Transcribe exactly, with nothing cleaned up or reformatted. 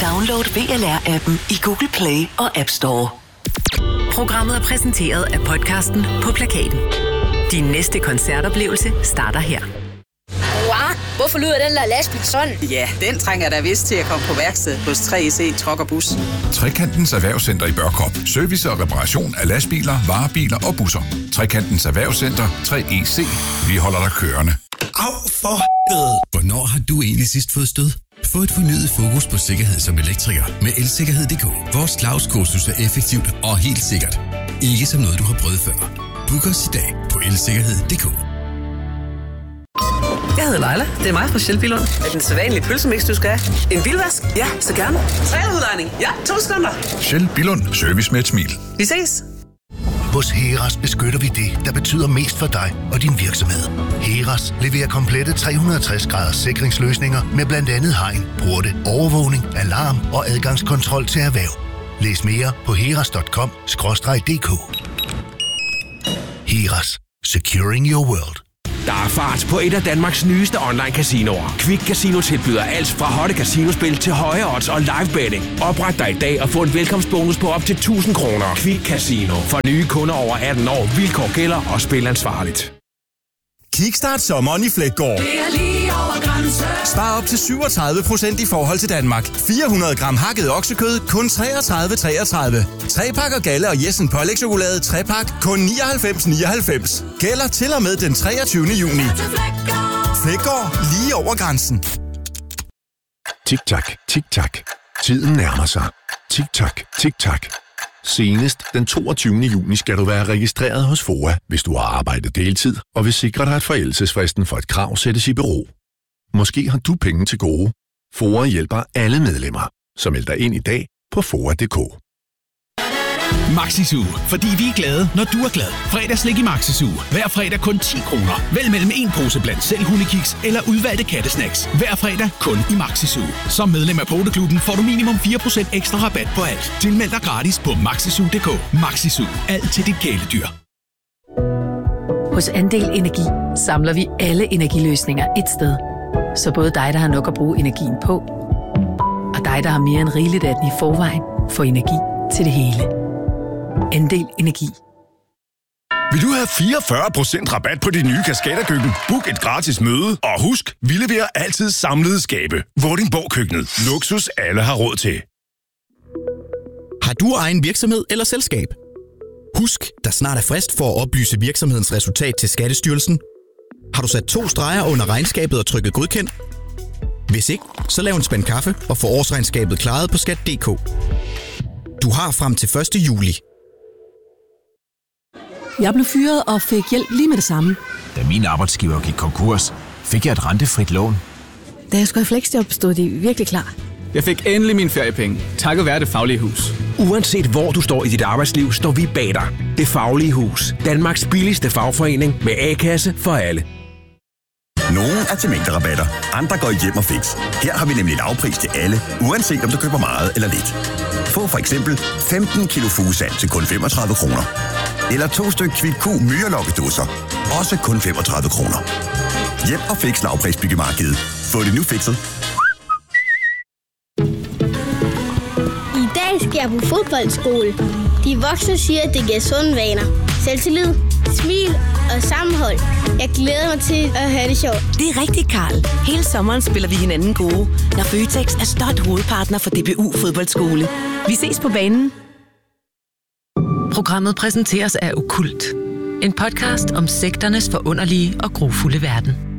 Download V L R-appen i Google Play og App Store. Programmet er præsenteret af podcasten På Plakaten. Din næste koncertoplevelse starter her. Wow, hvorfor lyder den der lastbil sådan? Ja, den trænger der vist til at komme på værksted hos tre C Truck og Bus. Trekantens Erhvervscenter i Børkop. Service og reparation af lastbiler, varebiler og busser. Trekantens Erhvervscenter tre E C. Vi holder dig kørende. Au for helvede! Hvornår har du egentlig sidst fået stød? Få et fornyet fokus på sikkerhed som elektriker med elsikkerhed punktum d k. Vores Claus-kursus er effektivt og helt sikkert. Ikke som noget, du har prøvet før. Book os i dag på elsikkerhed punktum d k. Jeg hedder Leila. Det er mig fra Shell Billund. Er den sædvanlige pølsemix, du skal have? En bilvask? Ja, så gerne. Trailerudlejning? Ja, to sekunder. Shell Billund. Service med et smil. Vi ses. Hos Heras beskytter vi det, der betyder mest for dig og din virksomhed. Heras leverer komplette tre hundrede og tres graders sikringsløsninger med blandt andet hegn, porte, overvågning, alarm og adgangskontrol til erhverv. Læs mere på heras punktum com skråstreg d k. Heras. Securing your world. Der er fart på et af Danmarks nyeste online-casinoer. Quick Casino tilbyder alt fra hotte casinospil til høje odds og live betting. Opret dig i dag og få en velkomstbonus på op til tusind kroner. Quick Casino. For nye kunder over atten år. Vilkår gælder og spil ansvarligt. Kickstart sommeren i Fleggaard. Det er lige over grænsen. Spar op til syvogtredive procent i forhold til Danmark. fire hundrede gram hakket oksekød, kun treogtredive treogtredive. Tre pakker Galle og Jessen pålægtschokolade tre pak, kun nioghalvfems nioghalvfems. Gælder til og med den treogtyvende juni. Fleggaard, lige over grænsen. Tik-tak, tik-tak. Tiden nærmer sig. Tik-tak, tik-tak. Senest den toogtyvende juni skal du være registreret hos F O A, hvis du har arbejdet deltid, og vil sikre dig, at forældelsesfristen for et krav sættes i bero. Måske har du penge til gode. F O A hjælper alle medlemmer, så meld dig ind i dag på foa punktum d k. Maxisu, fordi vi er glade, når du er glad. Fredagslik i Maxisu. Hver fredag kun ti kroner. Vælg mellem en pose blandt selv hundekiks eller udvalgte kattesnacks. Hver fredag kun i Maxisu. Som medlem af Poteklubben får du minimum fire procent ekstra rabat på alt. Tilmeld dig gratis på maxisu punktum d k. Maxisu. Alt til dit kæledyr. Hos Andel Energi samler vi alle energiløsninger et sted. Så både dig, der har nok at bruge energien på, og dig, der har mere end rigeligt af den i forvejen, får energi til det hele. Andel Energi. Vil du have fireogfyrre procent rabat på dit nye Cascada-køkken? Book et gratis møde, og husk, vi leverer altid samlede skabe. Vordingborg-køkkenet. Luksus alle har råd til. Har du egen virksomhed eller selskab? Husk, der snart er frist for at oplyse virksomhedens resultat til Skattestyrelsen. Har du sat to streger under regnskabet og trykket godkendt? Hvis ikke, så lav en spand kaffe og få årsregnskabet klaret på skat punktum d k. Du har frem til første juli. Jeg blev fyret og fik hjælp lige med det samme. Da min arbejdsgiver gik konkurs, fik jeg et rentefrit lån. Da jeg skulle have fleksjob, stod de virkelig klar. Jeg fik endelig mine feriepenge, takket være Det Faglige Hus. Uanset hvor du står i dit arbejdsliv, står vi bag dig. Det Faglige Hus. Danmarks billigste fagforening med A-kasse for alle. Nogle er til mængderabatter, andre går i hjem og fix. Her har vi nemlig et afpris til alle, uanset om du køber meget eller lidt. Få for eksempel femten kilo fugesand til kun femogtredive kroner. Eller to stykker Kvick Q myrelokkedåser, også kun femogtredive kroner. Hjem og fix lavprisbyggemarkedet. Få det nu fikset. I dag skal jeg på fodboldskole. De voksne siger, at det giver sunde vaner. Selvtillid, smil og sammenhold. Jeg glæder mig til at have det sjovt. Det er rigtigt, Karl. Hele sommeren spiller vi hinanden gode, når Føtex er stolt hovedpartner for D B U Fodboldskole. Vi ses på banen. Programmet præsenteres af Okkult. En podcast om sekternes forunderlige og grufulde verden.